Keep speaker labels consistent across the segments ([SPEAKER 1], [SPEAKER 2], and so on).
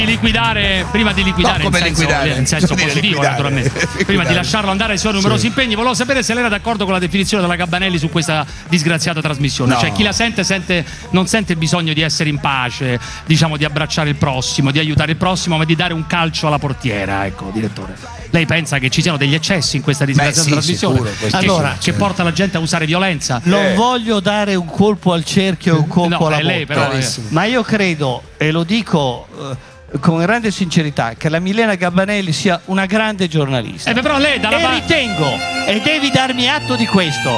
[SPEAKER 1] Prima di liquidare, in senso positivo,
[SPEAKER 2] liquidare.
[SPEAKER 1] naturalmente. Prima di lasciarlo andare ai suoi numerosi impegni, volevo sapere se lei era d'accordo con la definizione della Gabanelli su questa disgraziata trasmissione.
[SPEAKER 2] No.
[SPEAKER 1] Cioè, chi la sente non sente il bisogno di essere in pace, diciamo, di abbracciare il prossimo, di aiutare il prossimo, ma di dare un calcio alla portiera, ecco, direttore. Lei pensa che ci siano degli eccessi in questa disgraziata trasmissione?
[SPEAKER 2] Sicuro,
[SPEAKER 1] che porta la gente a usare violenza?
[SPEAKER 3] Non voglio dare un colpo al cerchio e un colpo alla
[SPEAKER 1] lei,
[SPEAKER 3] bocca,
[SPEAKER 1] però,
[SPEAKER 3] ma io credo, e lo dico con grande sincerità, che la Milena Gabanelli sia una grande giornalista.
[SPEAKER 1] Però lei
[SPEAKER 3] ritengo, e devi darmi atto di questo,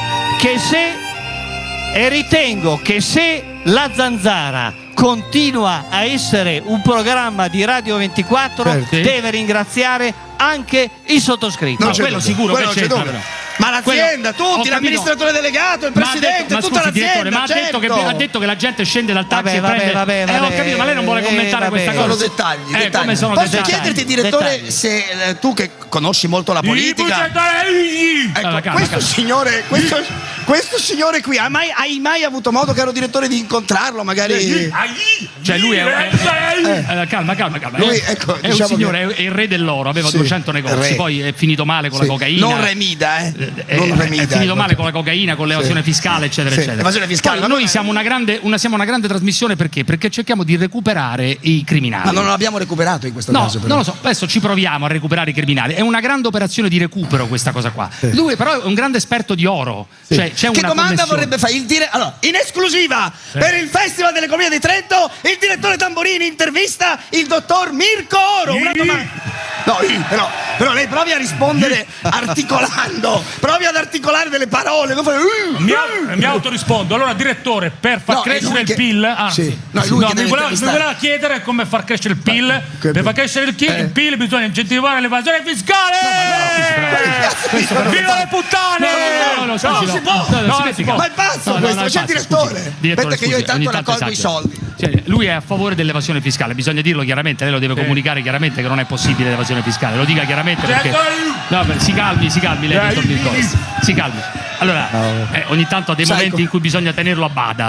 [SPEAKER 3] ritengo che se la Zanzara continua a essere un programma di Radio 24, deve ringraziare anche il sottoscritto.
[SPEAKER 1] No, quello sicuro,
[SPEAKER 2] quello
[SPEAKER 1] che c'è.
[SPEAKER 2] Ma l'azienda, tutti, l'amministratore delegato, il presidente, tutta l'azienda.
[SPEAKER 1] Ma ha detto che la gente scende dal taxi e prende. Ho capito, ma lei non vuole commentare questa cosa.
[SPEAKER 2] Sono dettagli.
[SPEAKER 1] Come sono
[SPEAKER 2] Posso
[SPEAKER 1] dettagli?
[SPEAKER 2] chiederti, direttore, se tu che conosci molto la politica, ecco, questo signore qui, hai mai avuto modo, caro direttore, di incontrarlo? Magari.
[SPEAKER 1] Cioè lui calma.
[SPEAKER 2] Lui, ecco,
[SPEAKER 1] è un signore, è il re dell'oro, aveva 200 negozi, poi è finito male con la cocaina.
[SPEAKER 2] Non remida,
[SPEAKER 1] è finito male con la cocaina, con l'evasione fiscale, eccetera, eccetera.
[SPEAKER 2] Evasione fiscale.
[SPEAKER 1] Poi noi siamo una grande trasmissione perché cerchiamo di recuperare i criminali.
[SPEAKER 2] Ma non l'abbiamo recuperato in questo caso, però.
[SPEAKER 1] Non lo so, adesso ci proviamo a recuperare i criminali. È una grande operazione di recupero questa cosa qua. Lui però è un grande esperto di oro. Cioè, c'è
[SPEAKER 2] che
[SPEAKER 1] una
[SPEAKER 2] domanda vorrebbe fare? Allora, in esclusiva per il Festival dell'Economia di Trento, il direttore Tamburini intervista il dottor Mirko Oro. Una domanda. No, però lei provi a rispondere articolando, provi ad articolare delle parole.
[SPEAKER 4] Mi autorispondo. Allora, direttore, per far crescere il PIL, mi voleva chiedere come far crescere il PIL. Per far crescere il PIL bisogna incentivare l'evasione fiscale. Viva le puttane!
[SPEAKER 2] Non si può. Ma è pazzo questo, c'è il direttore. Aspetta che io intanto raccolgo i soldi.
[SPEAKER 1] Lui è a favore dell'evasione fiscale, bisogna dirlo chiaramente, lei lo deve comunicare chiaramente che non è possibile l'evasione fiscale, lo dica chiaramente perché. Si calmi lei, dottor Mirko. Si calmi. Allora, ogni tanto ha dei momenti in cui bisogna tenerlo a bada,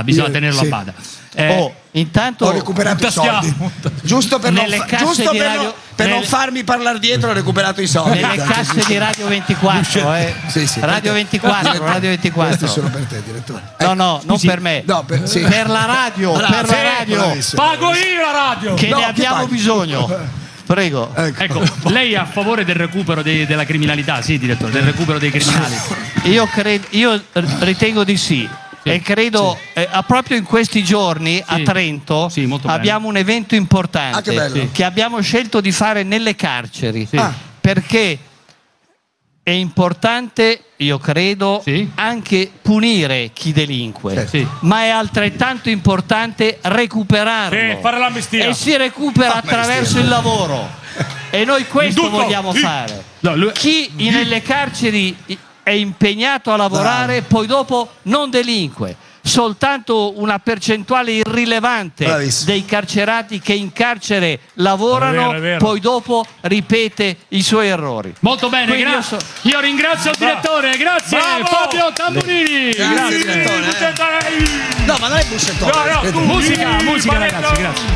[SPEAKER 3] intanto
[SPEAKER 2] ho recuperato i soldi. Giusto per non farmi parlare dietro, ho recuperato i soldi.
[SPEAKER 3] Nelle casse di Radio 24, Radio 24.
[SPEAKER 2] Questi sono per te, direttore.
[SPEAKER 3] No, non per me. Per la radio,
[SPEAKER 4] Pago io la radio.
[SPEAKER 3] Che ne abbiamo bisogno. Prego.
[SPEAKER 1] Ecco, lei è a favore del recupero della criminalità, sì, direttore, del recupero dei criminali?
[SPEAKER 3] Io ritengo di sì. E credo proprio in questi giorni a Trento abbiamo un evento importante che abbiamo scelto di fare nelle carceri, perché è importante, io credo, anche punire chi delinque, ma è altrettanto importante recuperarlo,
[SPEAKER 4] fare l'amnistia.
[SPEAKER 3] E si recupera attraverso il lavoro, e noi questo vogliamo fare. Chi nelle carceri è impegnato a lavorare, poi dopo non delinque. Soltanto una percentuale irrilevante dei carcerati che in carcere lavorano,
[SPEAKER 4] è vero.
[SPEAKER 3] poi dopo ripete i suoi errori.
[SPEAKER 1] Molto bene, grazie. Io ringrazio il direttore, grazie.
[SPEAKER 4] Bravo.
[SPEAKER 1] Fabio Tamburini.
[SPEAKER 2] Grazie, direttore. No, ma non è buscettone.
[SPEAKER 1] Musica ragazzi, grazie.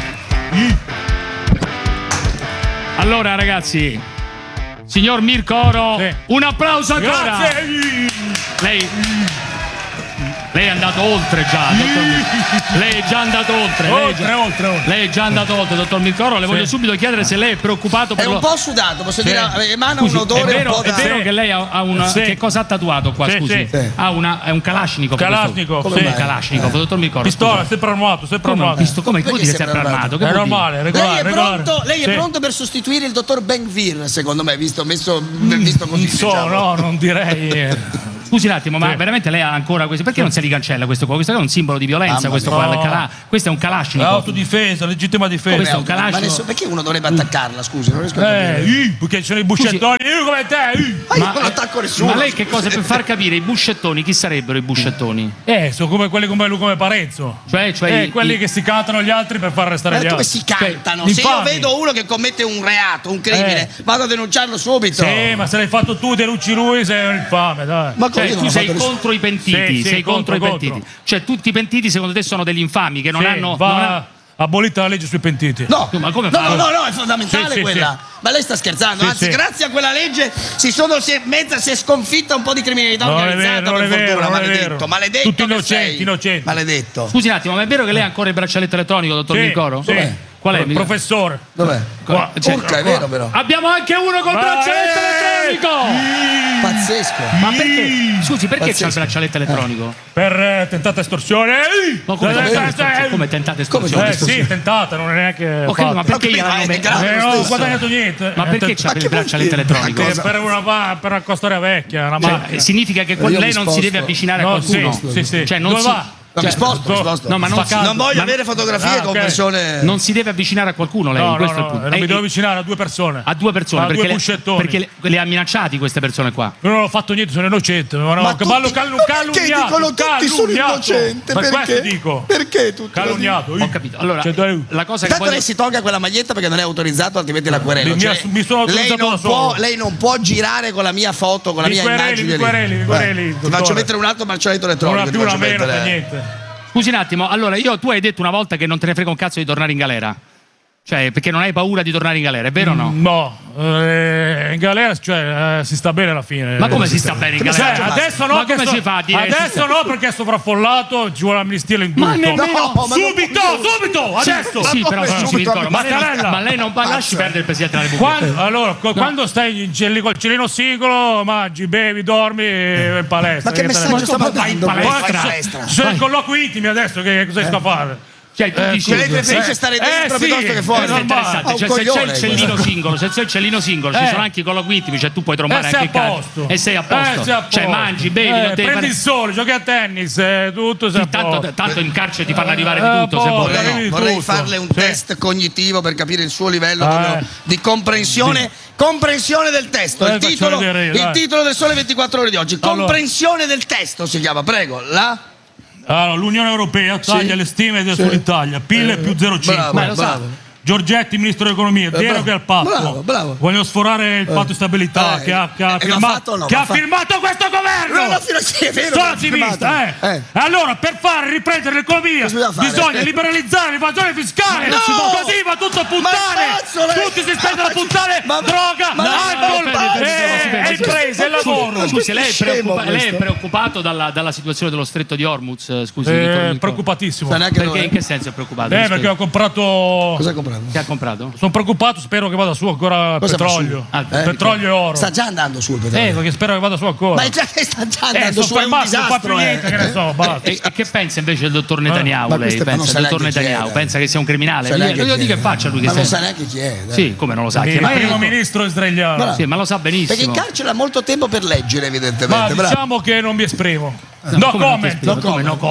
[SPEAKER 1] Allora ragazzi, signor Mirko Oro, un applauso ancora.
[SPEAKER 4] Grazie.
[SPEAKER 1] Lei è andato oltre già, dottor Mirko. Lei è già andato oltre. Lei è già andato oltre, dottor Mirko Oro. Le voglio subito chiedere se lei è preoccupato per
[SPEAKER 2] È un po' sudato, posso dire, emana un odore
[SPEAKER 1] è vero,
[SPEAKER 2] un po' da...
[SPEAKER 1] È vero che lei ha una... Che cosa ha tatuato qua, scusi? È un Kalashnikov.
[SPEAKER 4] Un
[SPEAKER 1] Kalashnikov, dottor Mirko Oro.
[SPEAKER 4] Pistola, sempre armato.
[SPEAKER 1] Come dire sempre armato?
[SPEAKER 4] È normale, regolare.
[SPEAKER 2] Lei è pronto per sostituire il dottor Ben-Gvir, secondo me, visto così.
[SPEAKER 4] No, non direi...
[SPEAKER 1] Scusi un attimo, ma veramente lei ha ancora questo? Perché non se li cancella questo qua? Questo qua è un simbolo di violenza, questo qua. Questo è un Kalashnikov.
[SPEAKER 4] Autodifesa, legittima difesa.
[SPEAKER 1] Questo è un Kalashnikov.
[SPEAKER 2] Perché uno dovrebbe attaccarla, scusi? Non riesco a capire.
[SPEAKER 4] Perché sono i buscettoni, io come te.
[SPEAKER 2] Ma io non attacco nessuno.
[SPEAKER 1] Ma lei che cosa, per far capire i buscettoni, chi sarebbero i buscettoni?
[SPEAKER 4] Sono come quelli come Parenzo.
[SPEAKER 1] Cioè
[SPEAKER 4] quelli che si cantano gli altri per far restare gli altri.
[SPEAKER 2] Come si cantano? Se io vedo uno che commette un reato, un crimine, vado a denunciarlo subito.
[SPEAKER 4] Sì, ma se l'hai fatto tu, denunci lui, sei un infame, dai.
[SPEAKER 2] Ma
[SPEAKER 1] tu sei contro i pentiti, sei contro i pentiti. Cioè tutti i pentiti secondo te sono degli infami che non hanno...
[SPEAKER 4] abolita la legge sui pentiti.
[SPEAKER 2] No,
[SPEAKER 1] ma come
[SPEAKER 2] no, è fondamentale quella.
[SPEAKER 4] Sì.
[SPEAKER 2] Ma lei sta scherzando? Anzi, grazie a quella legge si è sconfitta un po' di criminalità organizzata, per fortuna. Maledetto.
[SPEAKER 4] Tutti innocenti.
[SPEAKER 2] Maledetto.
[SPEAKER 1] Scusi un attimo, ma è vero che lei ha ancora il braccialetto elettronico, dottor Mircoro?
[SPEAKER 4] Sì.
[SPEAKER 2] Dov'è?
[SPEAKER 1] Qual è?
[SPEAKER 2] Professore. Dov'è?
[SPEAKER 1] Urca,
[SPEAKER 2] è vero però.
[SPEAKER 1] Abbiamo anche uno col braccialetto elettronico!
[SPEAKER 2] Pazzesco.
[SPEAKER 1] Ma perché? Scusi, perché c'ha il braccialetto elettronico?
[SPEAKER 4] Per tentata estorsione.
[SPEAKER 1] Ma come tentata estorsione?
[SPEAKER 4] Sì, tentata, non è neanche.
[SPEAKER 1] Ok, ma perché gliel'hanno messo?
[SPEAKER 4] Non ho guadagnato niente.
[SPEAKER 1] Ma perché c'ha il braccialetto elettronico?
[SPEAKER 4] Per una costoria vecchia, una macchina.
[SPEAKER 1] Significa che lei non si deve avvicinare a qualcuno?
[SPEAKER 4] Sì.
[SPEAKER 1] Cioè, non si...
[SPEAKER 2] mi sposto.
[SPEAKER 1] No, ma
[SPEAKER 2] non voglio avere fotografie con persone.
[SPEAKER 1] Non si deve avvicinare a qualcuno lei.
[SPEAKER 4] No,
[SPEAKER 1] questo è il punto.
[SPEAKER 4] non mi devo avvicinare a due persone.
[SPEAKER 1] A due persone,
[SPEAKER 4] a due puscettoni.
[SPEAKER 1] perché le ha minacciati queste persone qua.
[SPEAKER 4] Io non ho fatto niente, sono innocente. Ma
[SPEAKER 2] perché dicono tutti sono innocente?
[SPEAKER 4] Per questo dico.
[SPEAKER 2] Perché tutti?
[SPEAKER 4] Calunniato.
[SPEAKER 1] Ho capito. Allora, la cosa che
[SPEAKER 2] tanto lei si tolga quella maglietta perché non è autorizzato, altrimenti la querelo.
[SPEAKER 4] Mi sono autorizzato
[SPEAKER 2] lei non può girare con la mia foto, con la mia immagine.
[SPEAKER 4] Mi quereli.
[SPEAKER 2] Ti faccio mettere un altro braccialetto elettronico.
[SPEAKER 4] Non ha più una meno per niente.
[SPEAKER 1] Scusi un attimo, allora tu hai detto una volta che non te ne frega un cazzo di tornare in galera. Cioè, perché non hai paura di tornare in galera, è vero o no?
[SPEAKER 4] No, in galera si sta bene alla fine.
[SPEAKER 1] Ma come si sta bene in galera?
[SPEAKER 4] Adesso no,
[SPEAKER 1] si fa a dire?
[SPEAKER 4] Adesso no, perché è sovraffollato, ci vuole amnistia l'indulto. Subito, adesso!
[SPEAKER 1] Sì, però ma lei non lasci perdere il Presidente della Repubblica.
[SPEAKER 4] Quando stai col cileno singolo, mangi, bevi, dormi in palestra.
[SPEAKER 2] Ma che messaggio sta mandando?
[SPEAKER 4] Sono colloqui intimi adesso, che cosa sto a fare?
[SPEAKER 1] Cioè, tu dici,
[SPEAKER 2] lei preferisce stare dentro piuttosto che fuori.
[SPEAKER 1] È interessante. Cioè, se c'è il cellino singolo, ci sono anche i colloqui intimi, cioè tu puoi trombare anche il cazzo. E sei a posto. Cioè mangi, bevi,
[SPEAKER 4] prendi il sole, giochi a tennis, tutto sei
[SPEAKER 1] tanto in carcere ti fanno arrivare di tutto.
[SPEAKER 2] Vorrei farle un test cognitivo per capire il suo livello di comprensione del testo. Il titolo del Sole 24 Ore di oggi. Comprensione del testo si chiama, prego.
[SPEAKER 4] Allora, l'Unione Europea taglia le stime sull'Italia, PIL più 0,5. Giorgetti, ministro dell'economia, deroga al patto.
[SPEAKER 2] Bravo.
[SPEAKER 4] Vogliono sforare il patto di stabilità che ha firmato questo governo. Sono attivista, Allora, per fare riprendere l'economia bisogna liberalizzare l'evasione fiscale. Così va tutto a puttane. Tutti si spendono a puttane, droga, alcol e imprese e lavoro.
[SPEAKER 1] Scusi, lei è preoccupato dalla situazione dello stretto di Hormuz? Scusi,
[SPEAKER 4] preoccupatissimo.
[SPEAKER 1] Perché in che senso è preoccupato?
[SPEAKER 4] Perché ho comprato.
[SPEAKER 2] Cosa hai comprato?
[SPEAKER 1] Che ha comprato?
[SPEAKER 4] Sono preoccupato, spero che vada su ancora petrolio. Petrolio e oro.
[SPEAKER 2] Sta già andando su il petrolio.
[SPEAKER 4] Perché spero che vada su ancora.
[SPEAKER 2] Ma sta già andando su, è un disastro.
[SPEAKER 4] Non fa più niente, che ne so, basta.
[SPEAKER 1] E che pensa invece del dottor Netanyahu? Lei pensa? Il dottor Netanyahu pensa che sia un criminale? Io dico che faccia lui che
[SPEAKER 2] ma non sa neanche chi è.
[SPEAKER 1] Sì, come non lo sa?
[SPEAKER 4] Il primo ministro israeliano.
[SPEAKER 1] Sì, ma lo sa benissimo.
[SPEAKER 2] Perché in carcere ha molto tempo per leggere, evidentemente.
[SPEAKER 4] Ma diciamo che non mi esprimo.
[SPEAKER 1] No comment,
[SPEAKER 2] non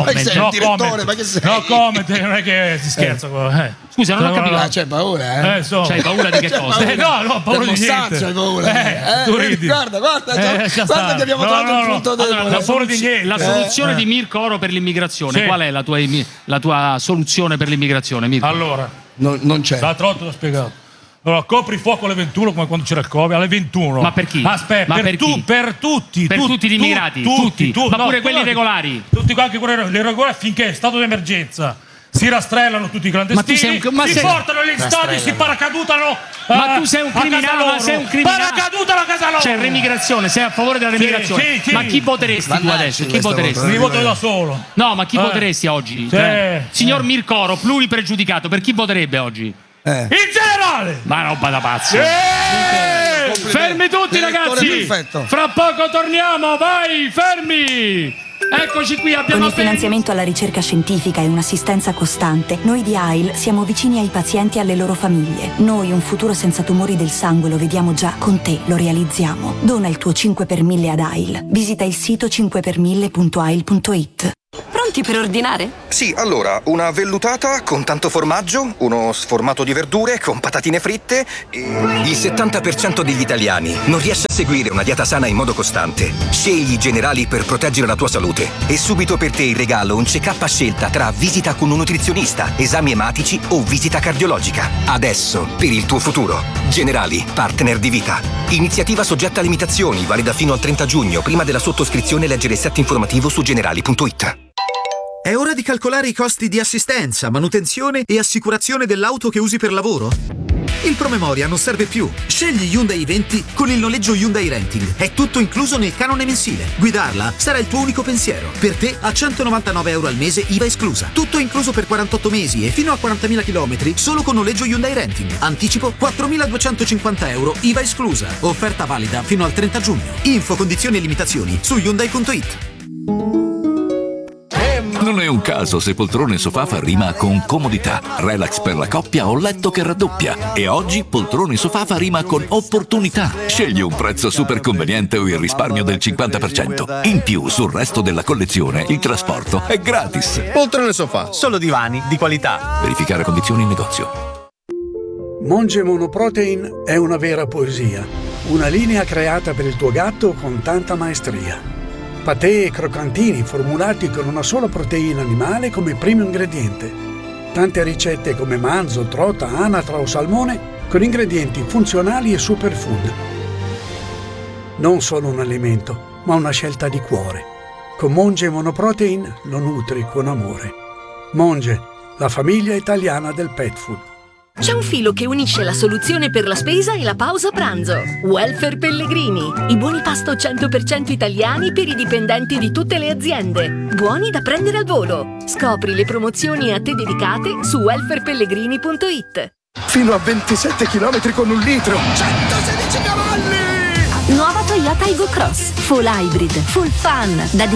[SPEAKER 4] è che si scherza.
[SPEAKER 1] Scusa, non ho capito.
[SPEAKER 2] C'hai paura,
[SPEAKER 1] C'hai paura di che cosa?
[SPEAKER 2] No,
[SPEAKER 4] paura di niente.
[SPEAKER 2] C'hai paura.
[SPEAKER 4] Tu ridi.
[SPEAKER 2] Guarda che abbiamo trovato il punto debole.
[SPEAKER 1] La soluzione di Mirko Oro per l'immigrazione, qual è la tua soluzione per l'immigrazione, Mirko?
[SPEAKER 4] Allora,
[SPEAKER 2] non c'è.
[SPEAKER 4] L'altra volta l'ho spiegato. Allora, copri fuoco alle 21 come quando c'era il Covid, alle 21.
[SPEAKER 1] Ma per chi?
[SPEAKER 4] Aspetta, per tutti.
[SPEAKER 1] Per tutti gli immigrati? Tutti. Ma pure quelli regolari?
[SPEAKER 4] Tutti, anche quelli regolari, finché è stato d'emergenza. Si rastrellano tutti i clandestini, si portano negli stadi, si paracadutano.
[SPEAKER 1] Ma tu sei un criminale,
[SPEAKER 4] Paracadutano a casa loro.
[SPEAKER 1] C'è l'immigrazione, sei a favore della remigrazione.
[SPEAKER 4] Sì.
[SPEAKER 1] Ma chi voteresti tu adesso? Chi voteresti?
[SPEAKER 4] Mi voto da solo.
[SPEAKER 1] No, ma chi voteresti oggi? Signor Mirko Oro, pluripregiudicato, per chi voterebbe oggi?
[SPEAKER 4] Il generale!
[SPEAKER 1] Ma roba da pazzi! Fermi tutti, ragazzi! Fra poco torniamo, vai, fermi! Eccoci qui, abbiamo
[SPEAKER 5] con il finanziamento alla ricerca scientifica e un'assistenza costante, noi di AIL siamo vicini ai pazienti e alle loro famiglie. Noi un futuro senza tumori del sangue lo vediamo già, con te lo realizziamo. Dona il tuo 5 per 1000 ad AIL. Visita il sito 5per1000.ail.it.
[SPEAKER 6] Pronti per ordinare?
[SPEAKER 7] Sì, allora, una vellutata con tanto formaggio, uno sformato di verdure con patatine fritte e... Il 70% degli italiani non riesce a seguire una dieta sana in modo costante. Scegli i Generali per proteggere la tua salute. E subito per te in regalo un check-up a scelta tra visita con un nutrizionista, esami ematici o visita cardiologica. Adesso, per il tuo futuro. Generali, partner di vita. Iniziativa soggetta a limitazioni, valida fino al 30 giugno. Prima della sottoscrizione leggere il set informativo su generali.it.
[SPEAKER 6] È ora di calcolare i costi di assistenza, manutenzione e assicurazione dell'auto che usi per lavoro? Il promemoria non serve più. Scegli Hyundai i20 con il noleggio Hyundai Renting. È tutto incluso nel canone mensile. Guidarla sarà il tuo unico pensiero. Per te a €199 al mese, IVA esclusa. Tutto incluso per 48 mesi e fino a 40.000 km solo con noleggio Hyundai Renting. Anticipo €4.250, IVA esclusa. Offerta valida fino al 30 giugno. Info, condizioni e limitazioni su Hyundai.it.
[SPEAKER 8] Non è un caso se poltrone sofà fa rima con comodità, relax per la coppia o letto che raddoppia. E oggi poltrone sofà fa rima con opportunità. Scegli un prezzo super conveniente o il risparmio del 50%. In più, sul resto della collezione, il trasporto è gratis.
[SPEAKER 9] Poltrone sofà, solo divani di qualità.
[SPEAKER 8] Verificare condizioni in negozio.
[SPEAKER 10] Monge Monoprotein è una vera poesia. Una linea creata per il tuo gatto con tanta maestria. Patè e croccantini formulati con una sola proteina animale come primo ingrediente. Tante ricette come manzo, trota, anatra o salmone con ingredienti funzionali e superfood. Non solo un alimento, ma una scelta di cuore. Con Monge Monoprotein lo nutri con amore. Monge, la famiglia italiana del pet food.
[SPEAKER 11] C'è un filo che unisce la soluzione per la spesa e la pausa pranzo. Welfare Pellegrini. I buoni pasto 100% italiani per i dipendenti di tutte le aziende. Buoni da prendere al volo. Scopri le promozioni a te dedicate su welfarepellegrini.it.
[SPEAKER 12] Fino a 27 km con un litro. 116 cavalli!
[SPEAKER 13] Nuova Toyota Aygo Cross. Full hybrid, full fun. Da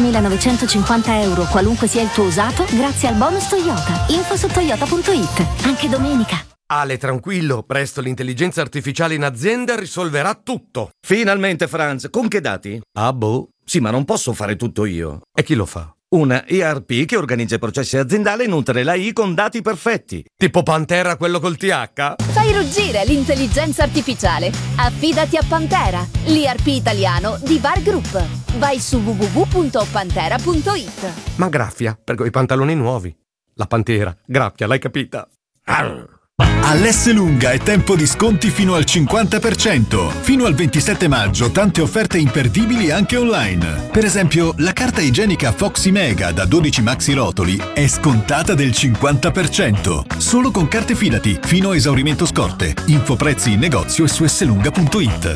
[SPEAKER 13] €17.950 qualunque sia il tuo usato, grazie al bonus Toyota. Info su toyota.it. Anche domenica.
[SPEAKER 9] Ale, tranquillo, presto l'intelligenza artificiale in azienda risolverà tutto.
[SPEAKER 14] Finalmente, Franz. Con che dati?
[SPEAKER 9] Ah, boh.
[SPEAKER 14] Sì, ma non posso fare tutto io.
[SPEAKER 9] E chi lo fa?
[SPEAKER 14] Una ERP che organizza i processi aziendali e nutre l'AI con dati perfetti.
[SPEAKER 9] Tipo Pantera, quello col TH?
[SPEAKER 15] Fai ruggire l'intelligenza artificiale. Affidati a Pantera, l'ERP italiano di VAR Group. Vai su www.pantera.it.
[SPEAKER 9] Ma graffia, per quei pantaloni nuovi. La Pantera, graffia, l'hai capita? Arr.
[SPEAKER 16] All'Esselunga è tempo di sconti fino al 50%. Fino al 27 maggio tante offerte imperdibili anche online. Per esempio, la carta igienica Foxy Mega da 12 maxi rotoli è scontata del 50%. Solo con carte Fidati, fino a esaurimento scorte. Info prezzi in negozio e su esselunga.it.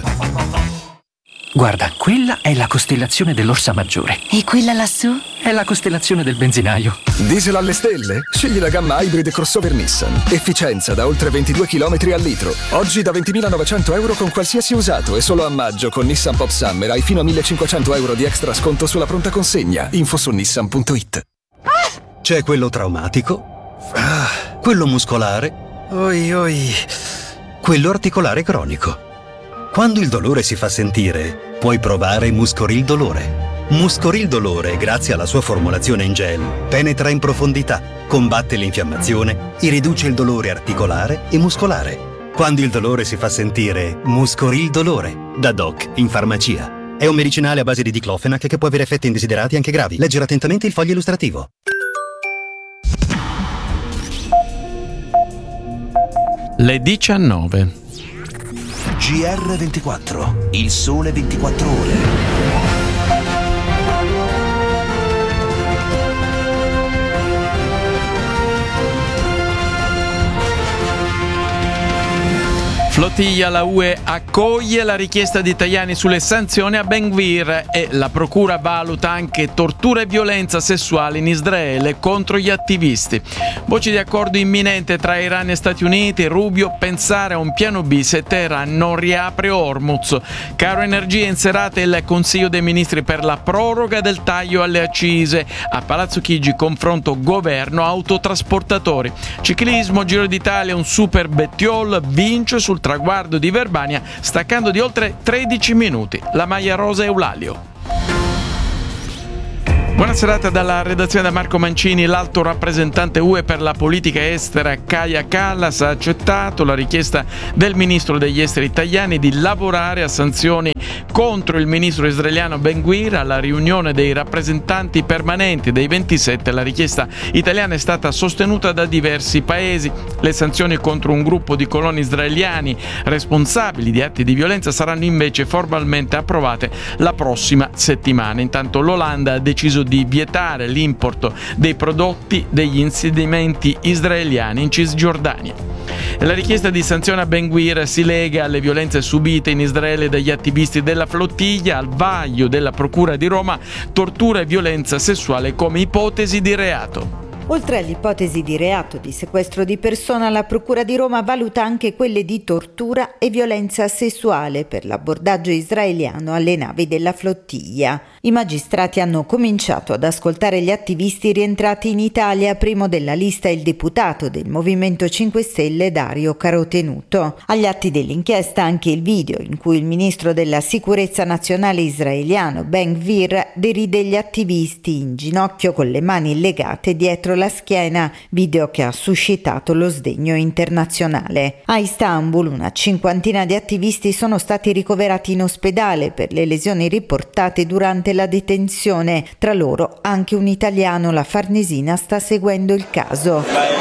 [SPEAKER 17] Guarda, quella è la costellazione dell'Orsa Maggiore.
[SPEAKER 13] E quella lassù?
[SPEAKER 17] È la costellazione del benzinaio.
[SPEAKER 12] Diesel alle stelle? Scegli la gamma Hybrid crossover Nissan. Efficienza da oltre 22 km al litro. Oggi da €20.900 con qualsiasi usato e solo a maggio con Nissan Pop Summer hai fino a €1.500 di extra sconto sulla pronta consegna. Info su nissan.it.
[SPEAKER 18] C'è quello traumatico, quello muscolare, quello articolare cronico. Quando il dolore si fa sentire, puoi provare Muscoril Dolore. Muscoril Dolore, grazie alla sua formulazione in gel, penetra in profondità, combatte l'infiammazione e riduce il dolore articolare e muscolare. Quando il dolore si fa sentire, Muscoril Dolore, da Doc in farmacia. È un medicinale a base di diclofenac che può avere effetti indesiderati anche gravi. Leggere attentamente il foglio illustrativo.
[SPEAKER 19] Le 19.
[SPEAKER 20] GR24, il sole 24 ore.
[SPEAKER 19] Flottiglia, la UE accoglie la richiesta di Tajani sulle sanzioni a Ben Gvir e la procura valuta anche tortura e violenza sessuale in Israele contro gli attivisti. Voci di accordo imminente tra Iran e Stati Uniti, Rubio pensare a un piano B se Teheran non riapre Hormuz. Caro energia in serata il Consiglio dei Ministri per la proroga del taglio alle accise. A Palazzo Chigi confronto governo autotrasportatori. Ciclismo, Giro d'Italia, un super Bettiol vince sul traguardo di Verbania staccando di oltre 13 minuti. La maglia rosa Eulalio. Buona serata dalla redazione da Marco Mancini. L'alto rappresentante UE per la politica estera Kaja Kallas ha accettato la richiesta del ministro degli esteri Tajani di lavorare a sanzioni contro il ministro israeliano Ben Gvir. Alla riunione dei rappresentanti permanenti dei 27 la richiesta italiana è stata sostenuta da diversi paesi. Le sanzioni contro un gruppo di coloni israeliani responsabili di atti di violenza saranno invece formalmente approvate la prossima settimana. Intanto l'Olanda ha deciso di vietare l'importo dei prodotti degli insediamenti israeliani in Cisgiordania. La richiesta di sanzione a Ben Gvir si lega alle violenze subite in Israele dagli attivisti della flottiglia, al vaglio della Procura di Roma, tortura e violenza sessuale come ipotesi di reato.
[SPEAKER 21] Oltre all'ipotesi di reato di sequestro di persona, la Procura di Roma valuta anche quelle di tortura e violenza sessuale per l'abordaggio israeliano alle navi della flottiglia. I magistrati hanno cominciato ad ascoltare gli attivisti rientrati in Italia. Primo della lista il deputato del Movimento 5 Stelle Dario Carotenuto. Agli atti dell'inchiesta anche il video in cui il ministro della sicurezza nazionale israeliano Ben Gvir deride gli attivisti in ginocchio con le mani legate dietro la schiena, video che ha suscitato lo sdegno internazionale. A Istanbul una cinquantina di attivisti sono stati ricoverati in ospedale per le lesioni riportate durante la detenzione, tra loro anche un italiano. La Farnesina sta seguendo il caso.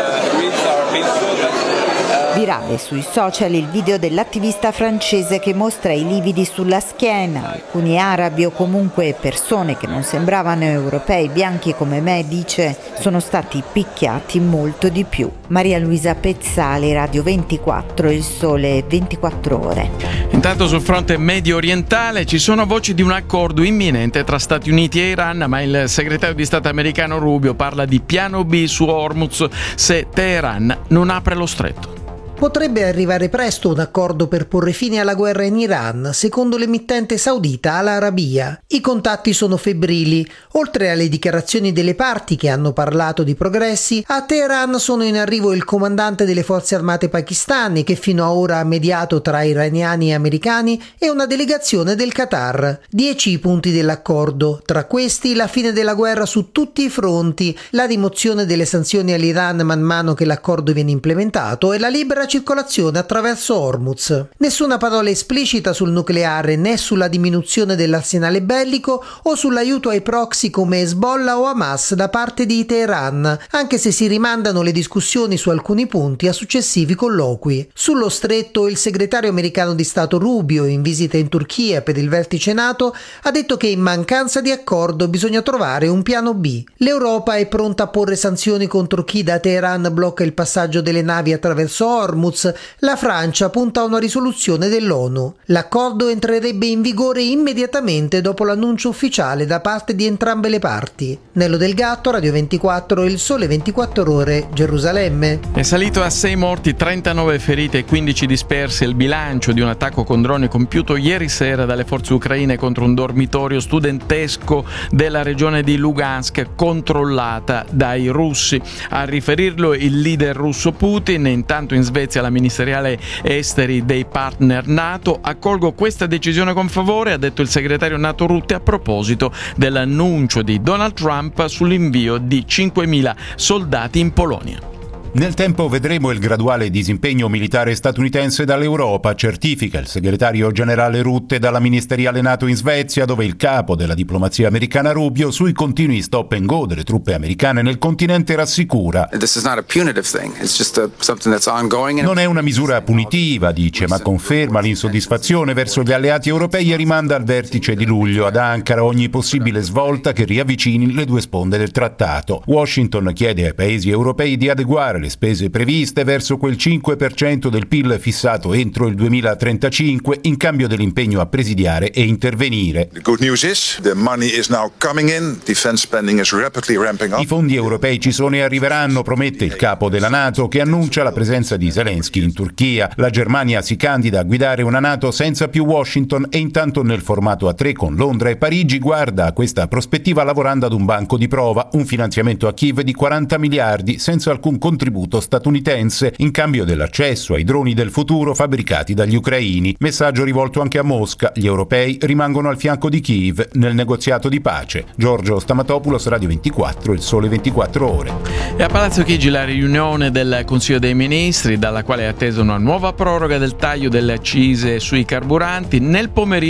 [SPEAKER 21] Virale sui social il video dell'attivista francese che mostra i lividi sulla schiena. Alcuni arabi o comunque persone che non sembravano europei, bianchi come me, dice, sono stati picchiati molto di più. Maria Luisa Pezzali, Radio 24, Il Sole 24 Ore.
[SPEAKER 19] Intanto sul fronte medio orientale ci sono voci di un accordo imminente tra Stati Uniti e Iran, ma il segretario di Stato americano Rubio parla di piano B su Hormuz se Teheran non apre lo stretto.
[SPEAKER 22] Potrebbe arrivare presto un accordo per porre fine alla guerra in Iran, secondo l'emittente saudita Al Arabiya. I contatti sono febbrili. Oltre alle dichiarazioni delle parti che hanno parlato di progressi, a Teheran sono in arrivo il comandante delle forze armate pakistane, che fino ad ora ha mediato tra iraniani e americani, e una delegazione del Qatar. 10 i punti dell'accordo. Tra questi la fine della guerra su tutti i fronti, la rimozione delle sanzioni all'Iran man mano che l'accordo viene implementato e la libera circolazione attraverso Hormuz. Nessuna parola esplicita sul nucleare né sulla diminuzione dell'arsenale bellico o sull'aiuto ai proxy come Hezbollah o Hamas da parte di Teheran, anche se si rimandano le discussioni su alcuni punti a successivi colloqui. Sullo stretto il segretario americano di Stato Rubio, in visita in Turchia per il vertice NATO, ha detto che in mancanza di accordo bisogna trovare un piano B. L'Europa è pronta a porre sanzioni contro chi da Teheran blocca il passaggio delle navi attraverso Hormuz. La Francia punta a una risoluzione dell'ONU. L'accordo entrerebbe in vigore immediatamente dopo l'annuncio ufficiale da parte di entrambe le parti. Nello Del Gatto, Radio 24, Il Sole 24 Ore, Gerusalemme.
[SPEAKER 19] È salito a 6 morti, 39 feriti e 15 dispersi il bilancio di un attacco con droni compiuto ieri sera dalle forze ucraine contro un dormitorio studentesco della regione di Lugansk controllata dai russi. A riferirlo il leader russo Putin. Intanto in Svezia la ministeriale esteri dei partner NATO. Accolgo questa decisione con favore, ha detto il segretario NATO Rutte a proposito dell'annuncio di Donald Trump sull'invio di 5.000 soldati in Polonia.
[SPEAKER 23] Nel tempo vedremo il graduale disimpegno militare statunitense dall'Europa, certifica il segretario generale Rutte dalla ministeriale NATO in Svezia, dove il capo della diplomazia americana Rubio sui continui stop and go delle truppe americane nel continente rassicura. Non è una misura punitiva, dice, ma conferma l'insoddisfazione verso gli alleati europei e rimanda al vertice di luglio ad Ankara ogni possibile svolta che riavvicini le due sponde del trattato. Washington chiede ai paesi europei di adeguare le spese previste verso quel 5% del PIL fissato entro il 2035 in cambio dell'impegno a presidiare e intervenire. I fondi europei ci sono e arriveranno, promette il capo della NATO, che annuncia la presenza di Zelensky in Turchia. La Germania si candida a guidare una NATO senza più Washington e intanto nel formato a 3 con Londra e Parigi guarda a questa prospettiva lavorando ad un banco di prova, un finanziamento a Kiev di 40 miliardi senza alcun contributo statunitense in cambio dell'accesso ai droni del futuro fabbricati dagli ucraini. Messaggio rivolto anche a Mosca: gli europei rimangono al fianco di Kiev nel negoziato di pace. Giorgio Stamatopoulos, Radio 24, Il Sole 24 Ore.
[SPEAKER 19] E a Palazzo Chigi la riunione del Consiglio dei Ministri, dalla quale è attesa una nuova proroga del taglio delle accise sui carburanti. Nel pomeriggio